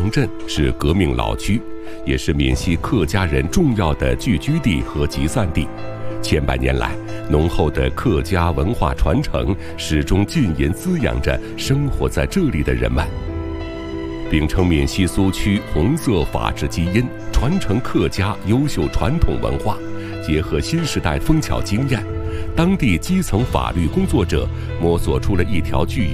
乡镇，是革命老区，也是闽西客家人重要的聚居地和集散地。千百年来，浓厚的客家文化传承始终浸淫滋养着生活在这里的人们。秉承闽西苏区红色法治基因，传承客家优秀传统文化，结合新时代风巧经验，当地基层法律工作者摸索出了一条具有